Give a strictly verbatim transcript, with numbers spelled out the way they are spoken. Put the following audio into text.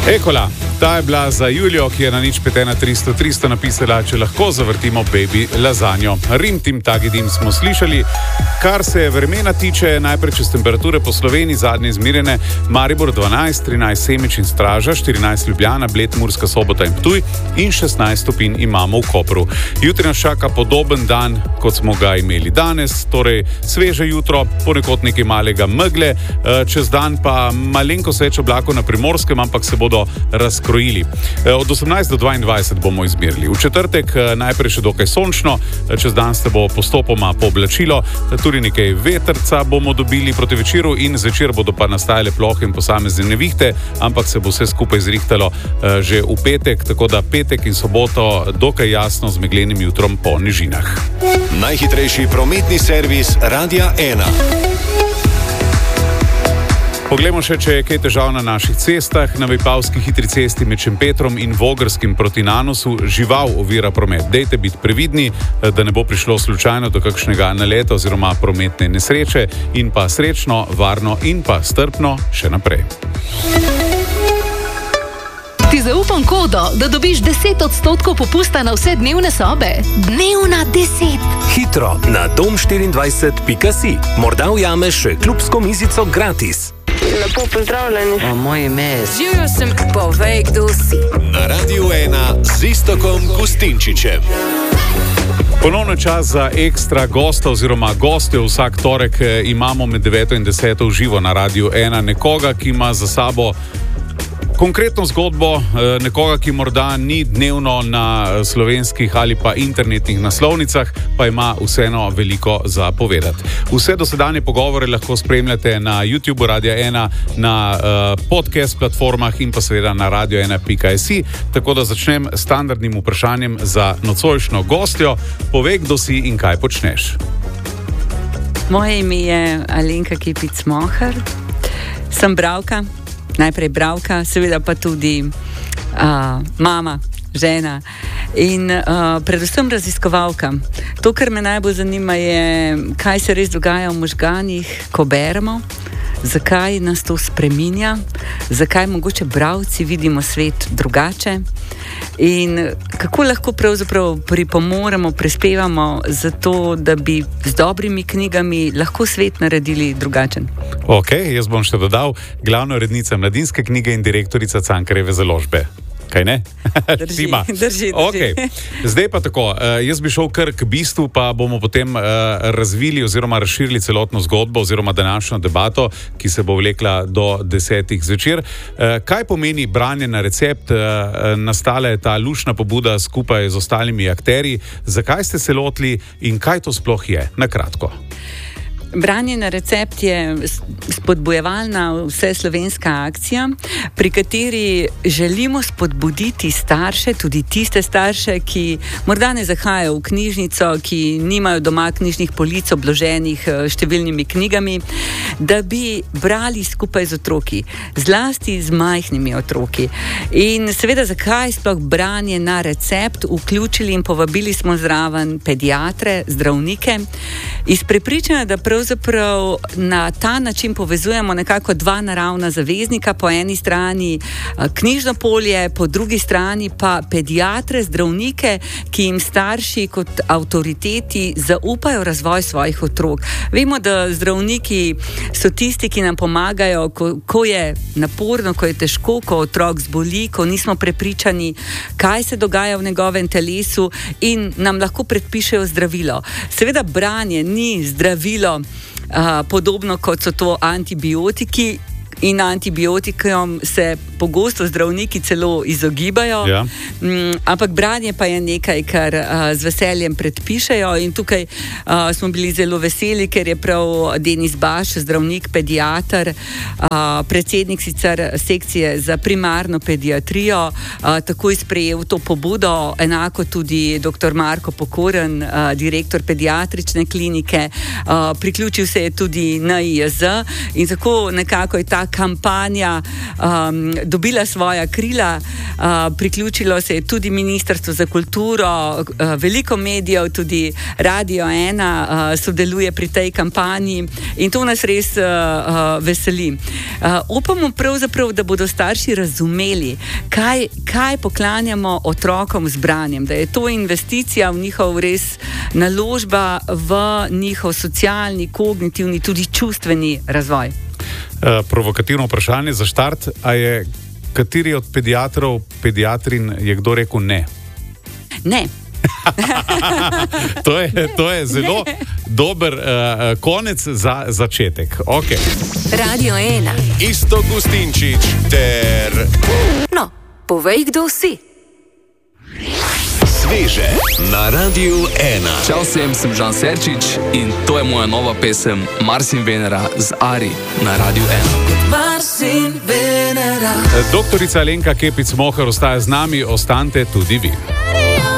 Ekola, ta je bila za Julijo, ki je na nič pet ena tristo tristo napisala, če lahko zavrtimo baby lazanjo. Rim tim tagidim smo slišali. Kar se vremena tiče, najprej čez temperature po Sloveniji, zadnje izmirjene, Maribor dvanajst, trinajst Semič in Straža, štirinajst Ljubljana, Bled, Murska Sobota in Ptuj in šestnajst stopinj imamo v Kopru. Jutri nas čaka podoben dan, kot smo ga imeli danes, torej sveže jutro, ponekod nekaj malega megle, čez dan pa malenko več oblakov na Primorskem, ampak se bodo razkrojili. Od osemnajst do dvaindvajset bomo izmerili. V četrtek najprej še dokaj sončno, čez dan se bo postopoma pooblačilo, tudi nekaj vetrca bomo dobili proti večeru in zvečer bodo pa nastajale plohe in posamezne nevihte, ampak se bo vse skupaj zrihtalo že v petek, tako da petek in soboto dokaj jasno z meglenim jutrom po nižinah. Najhitrejši prometni servis Radia ena. Poglejmo še, če je kaj težav na naših cestah. Na Vipavski hitri cesti med Šempetrom in Vogrskim proti Nanosu žival ovira promet. Dejte biti previdni, da ne bo prišlo slučajno do kakšnega naleta oziroma prometne nesreče in pa srečno, varno in pa strpno še naprej. Ti zaupam kodo, da dobiš deset odstotkov popusta na vse dnevne sobe. Dnevna deset. Hitro na dom štiriindvajset pika si. Morda ujameš še klubsko mizico gratis. Lepo pozdravljeni. O, moje ime je... Živijo sem, povej, kdo si. Na Radiu ena z Iztokom Gustinčičem. Ponovno čas za ekstra gosta oziroma gostjo. Vsak torek imamo med deveto in deseto v živo na Radiu ena nekoga, ki ima za sabo konkretno zgodbo, nekoga, ki morda ni dnevno na slovenskih ali pa internetnih naslovnicah, pa ima vseeno veliko za povedati. Vse dosedanje pogovore lahko spremljate na YouTube Radia ena, na uh, podcast platformah in pa seveda na radio ena pika si. Tako da začnem s standardnim vprašanjem za nocojšnjo gostjo. Povej, kdo si in kaj počneš. Moje ime je Alenka Kepic-Mohar. Sem bralka. Najprej bralka, seveda pa tudi uh, mama, žena in uh, predvsem raziskovalka. To, kar me najbolj zanima, je, kaj se res dogaja v možganih, ko beremo, zakaj nas to spreminja, zakaj mogoče bralci vidimo svet drugače in kako lahko pravzaprav pripomoremo, prispevamo za to, da bi z dobrimi knjigami lahko svet naredili drugačen. Ok, jaz bom še dodal, glavna urednica Mladinske knjige in direktorica Cankarjeve založbe. Kaj ne? Drži, drži, drži. Okay. Zdaj pa tako, jaz bi šel kar k bistvu, pa bomo potem razvili oziroma razširili celotno zgodbo oziroma današnjo debato, ki se bo vlekla do desetih zvečer. Kaj pomeni branje na recept? Nastala je ta lušna pobuda skupaj z ostalimi akterji. Zakaj ste se lotili in kaj to sploh je? Na kratko. Branje na recept je spodbujevalna vseslovenska akcija, pri kateri želimo spodbuditi starše, tudi tiste starše, ki morda ne zahajajo v knjižnico, ki nimajo doma knjižnih polic obloženih številnimi knjigami, da bi brali skupaj z otroki, zlasti z majhnimi otroki. In seveda, zakaj sploh branje na recept? Vključili in povabili smo zraven pediatre, zdravnike, iz prepričanja, da pravzaprav na ta način povezujemo nekako dva naravna zaveznika, po eni strani knjižno polje, po drugi strani pa pediatre, zdravnike, ki jim starši kot avtoriteti zaupajo razvoj svojih otrok. Vemo, da zdravniki so tisti, ki nam pomagajo, ko, ko je naporno, ko je težko, ko otrok zboli, ko nismo prepričani, kaj se dogaja v njegovem telesu in nam lahko predpišejo zdravilo. Seveda branje ni zdravilo, Uh, podobno kot so to antibiotiki in antibiotikom se pogosto zdravniki celo izogibajo, ja. um, ampak branje pa je nekaj, kar uh, z veseljem predpišejo in tukaj uh, smo bili zelo veseli, ker je prav Denis Baš, zdravnik, pediater, uh, predsednik sicer sekcije za primarno pediatrijo, uh, takoj sprejel to pobudo, enako tudi doktor Marko Pokoren, uh, direktor pediatrične klinike, uh, priključil se je tudi N I J Z in tako nekako je ta kampanja um, dobila svoja krila. Uh, priključilo se je tudi Ministrstvo za kulturo, uh, veliko medijev, tudi Radio ena uh, sodeluje pri tej kampanji in to nas res uh, uh, veseli. Uh, upamo pravzaprav, da bodo starši razumeli, kaj, kaj poklanjamo otrokom z branjem, da je to investicija v njihov res naložba v njihov socialni, kognitivni, tudi čustveni razvoj. Uh, provokativno vprašanje za štart, a je kateri od pediatrov, pediatrin je kdo rekel ne? Ne. to, je, to je zelo ne. dober uh, konec za začetek. Okay. Radio ena. Iztok Gustinčič ter... No, povej, kdo si. Sveže na Radiu ena. Čau vsem, sem Žan Serčič in to je moja nova pesem Mars in Venera z Ari na Radiu ena. Mars in Venera. Doktorica Alenka Kepic-Mohar ostaja z nami, ostanite tudi vi.